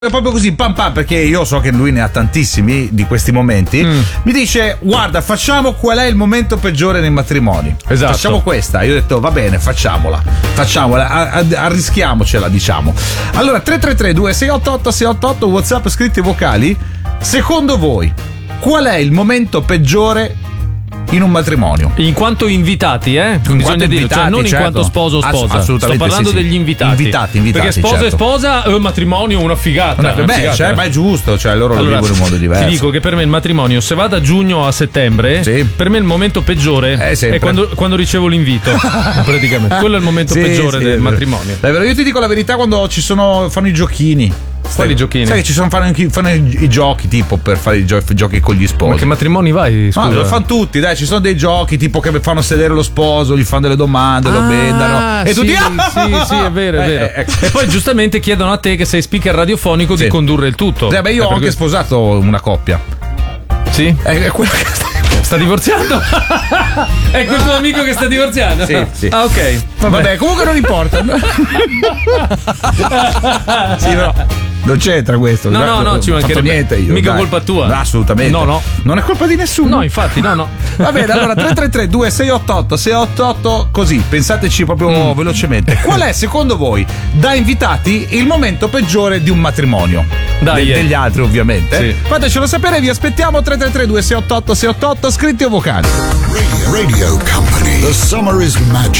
È proprio così, pam pam, perché io so che lui ne ha tantissimi di questi momenti. Mi dice: guarda, facciamo qual è il momento peggiore nei matrimoni. Esatto. Facciamo questa. Io ho detto: va bene, facciamola, arrischiamocela, diciamo. Allora, 333-2688-688, WhatsApp, scritti vocali. Secondo voi, qual è il momento peggiore in un matrimonio? In quanto invitati, bisogna dire, cioè non in quanto sposo o sposa. Assolutamente. Sto parlando degli invitati. Invitati. Perché sposa certo. e sposa, matrimonio, una figata. Ma è giusto, cioè loro lo vivono in modo diverso. Ti dico che per me il matrimonio, se va da giugno a settembre, sì, per me il momento peggiore è quando ricevo l'invito. Praticamente. Quello è il momento peggiore del matrimonio. È vero, io ti dico la verità, quando fanno i giochini. Quali giochini? Sai che fanno i giochi tipo per fare i giochi con gli sposi. Ma che matrimoni vai? Scusa. No, lo fanno tutti, dai, ci sono dei giochi tipo che fanno sedere lo sposo, gli fanno delle domande, lo bendano e sì, tutti sì, è vero, è vero. E poi giustamente chiedono a te, che sei speaker radiofonico, di condurre il tutto. Beh, io ho anche sposato una coppia. Sì? È quello che sta divorziando? È quel tuo amico che sta divorziando? Sì. Ah, ok. Vabbè, comunque non importa. Sì, però non c'entra questo. No, ci mancherebbe niente io. Mica colpa tua. No, assolutamente. No. Non è colpa di nessuno. No, infatti, no. Va bene, allora 333-2688-688, così, pensateci proprio velocemente. Qual è, secondo voi, da invitati, il momento peggiore di un matrimonio? Degli altri, ovviamente. Sì. Fatecelo sapere, vi aspettiamo. 333-2688-688, scritti o vocali. Radio Company. The summer is magic.